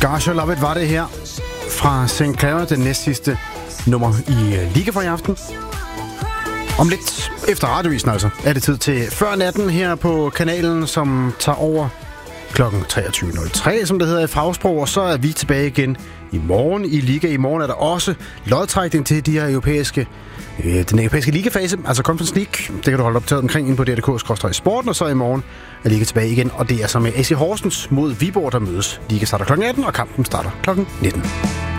Gosh, I Love It var det her fra St. Clara, den næstsidste nummer i Liga for i aften. Om lidt efter radiovisen altså, er det tid til Før Natten her på kanalen, som tager over kl. 23.03, som det hedder i fagsprog, og så er vi tilbage igen i morgen i Liga. I morgen er der også lodtrækning til de her den europæiske ligafase, altså Conference League. Det kan du holde optaget omkring ind på DRDK/sporten, og så i morgen er Liga tilbage igen, og det er så med AC Horsens mod Viborg, der mødes. Liga starter kl. 18, og kampen starter kl. 19.